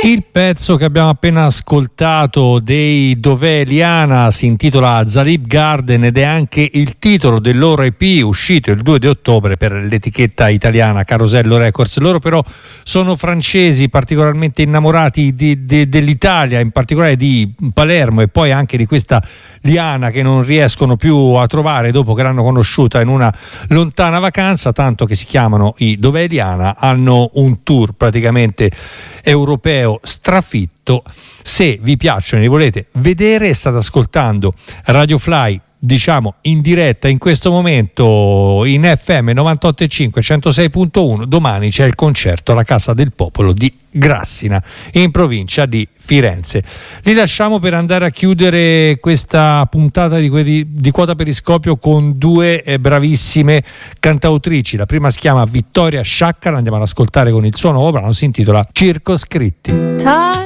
Il pezzo che abbiamo appena ascoltato dei Dov'è Liana si intitola Zalib Garden ed è anche il titolo del loro EP uscito il 2 di ottobre per l'etichetta italiana Carosello Records. Loro però sono francesi, particolarmente innamorati dell'Italia, in particolare di Palermo e poi anche di questa Liana che non riescono più a trovare dopo che l'hanno conosciuta in una lontana vacanza, tanto che si chiamano i Dov'è Liana. Hanno un tour praticamente europeo strafitto. Se vi piacciono e li volete vedere, state ascoltando Radio Fly, diciamo in diretta in questo momento in FM 98.5 106.1. Domani c'è il concerto alla Casa del Popolo di Grassina in provincia di Firenze. Li lasciamo per andare a chiudere questa puntata di Quota Periscopio con due bravissime cantautrici. La prima si chiama Vittoria Sciacca, la andiamo ad ascoltare con il suo nuovo brano, si intitola Circoscritti.